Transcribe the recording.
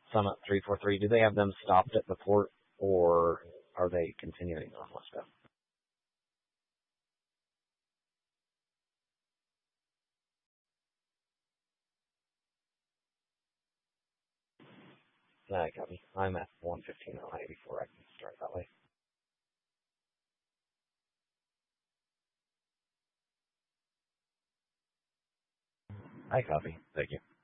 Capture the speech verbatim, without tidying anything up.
Summit three four three, do they have them stopped at the port, or are they continuing on West Coast? I copy. I'm at one fifteen oh eight before I can start that way. I copy. Thank you.